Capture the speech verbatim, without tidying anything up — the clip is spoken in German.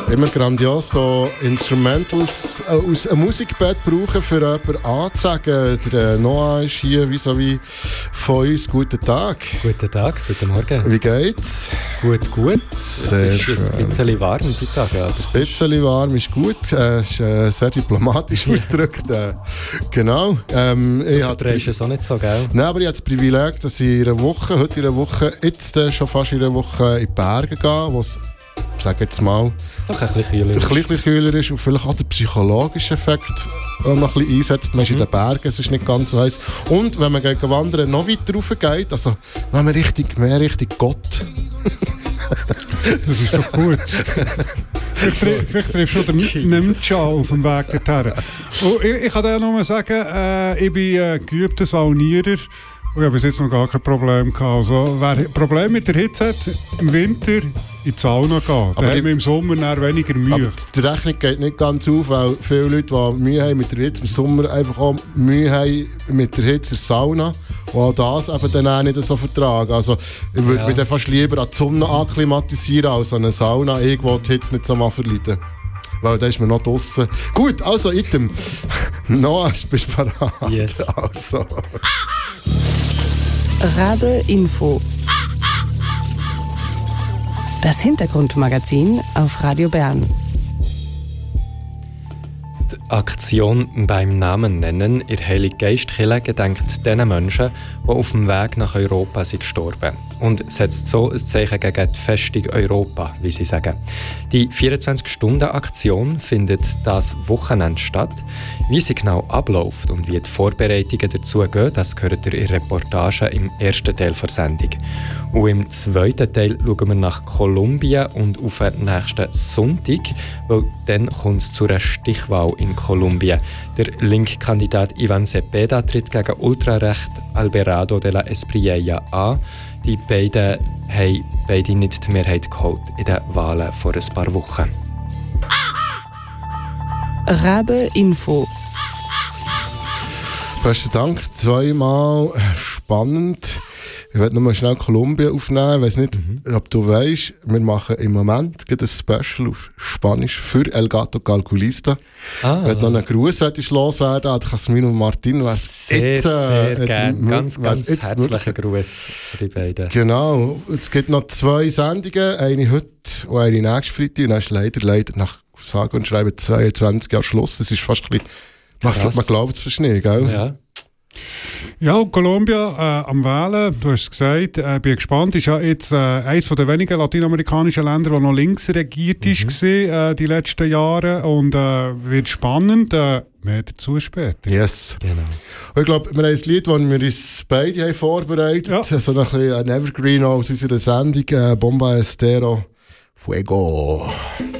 immer grandios so Instrumentals aus einem Musikbett brauchen, für jemanden anzusagen. Der Noah ist hier vis-à-vis von uns. Guten Tag. Guten Tag, guten Morgen. Wie geht's? Gut, gut. Sehr es ist schön. Ein bisschen warm die Tage. Ja, ein bisschen warm ist gut. Äh, ist äh, sehr diplomatisch ausgedrückt. Äh, genau. Ähm, du verdrehst es auch nicht so, gell? Nein, aber ich habe das Privileg, dass ich in einer Woche, heute in einer Woche, jetzt äh, schon fast in einer Woche in die Berge gehe, wo es, ich sage jetzt mal, doch ein bisschen kühler ist. Ein bisschen kühler ist und vielleicht auch der psychologische Effekt noch ein bisschen einsetzt. Man ist mhm. in den Bergen, es ist nicht ganz so heiß. Und wenn man gegen Wandern noch weiter rauf geht, also wenn man richtig, mehr Richtung Gott. Das ist doch gut. Vielleicht, vielleicht triffst du den Nimtscha auf dem Weg dorthin. Oh, ich, ich kann dir nur sagen, äh, ich bin äh, geübter Saunierer. Ich habe bis jetzt noch gar kein Problem gehabt. Also, wer ein Problem mit der Hitze hat, im Winter in die Sauna gehen. Da hat man im Sommer dann weniger Mühe. Aber die Rechnung geht nicht ganz auf, weil viele Leute, die Mühe haben mit der Hitze im Sommer, einfach auch Mühe haben mit der Hitze in der Sauna. Und auch das eben dann auch nicht so vertragen. Also, ich würde ja. mich dann fast lieber an die Sonne akklimatisieren, als an eine Sauna, irgendwo die Hitze nicht so mal verleiden. Weil da ist man noch draussen. Gut, also, Item. Noah, bist du bereit? Yes. Also. Rabe Info. Das Hintergrundmagazin auf Radio Bern. Die Aktion beim Namen nennen in Heilig Geistkirche gedenkt den Menschen, die auf dem Weg nach Europa sind gestorben und setzt so ein Zeichen gegen die Festung Europa, wie sie sagen. Die vierundzwanzig-Stunden-Aktion findet das Wochenende statt. Wie sie genau abläuft und wie die Vorbereitungen dazu gehen, das gehört ihr in Reportage im ersten Teil der Sendung. Und im zweiten Teil schauen wir nach Kolumbien und auf den nächsten Sonntag, weil dann kommt es zu einer Stichwahl in Kolumbien. Der Link-Kandidat Ivan Cepeda tritt gegen Ultrarecht Alvarado de la Espriella an. Die beiden haben beide nicht die Mehrheit geholt in den Wahlen vor ein paar Wochen. Rabe Info. Besten Dank, zweimal spannend. Ich werde nochmal schnell Kolumbien aufnehmen. Ich weiss nicht, mhm. ob du weißt, wir machen im Moment ein Special auf Spanisch für El Gato Calculista. Ah. Wenn noch einen Gruß loswerden, dann Jasmin und Martin. Sehr, jetzt, äh, sehr gerne. Ganz, ganz jetzt herzlichen Gruß für die beiden. Genau. Es gibt noch zwei Sendungen, eine heute und eine nächste Freitag. Und dann ist leider, leider nach sage und schreibe zweiundzwanzig Jahre Schluss. Das ist fast ein bisschen, man, man glaubt es fast nicht, gell? Ja. Ja, Kolumbien äh, am Wählen, du hast es gesagt, äh, bin gespannt, ist ja jetzt äh, eines der wenigen lateinamerikanischen Länder, das noch links regiert mhm. ist, äh, die letzten Jahre, und äh, wird spannend, äh, mehr dazu später. Yes. Genau. Und ich glaube, wir haben ein Lied, das wir uns beide haben vorbereitet haben, ja. so ein bisschen ein Evergreen aus unserer Sendung, äh, Bomba Estero Fuego.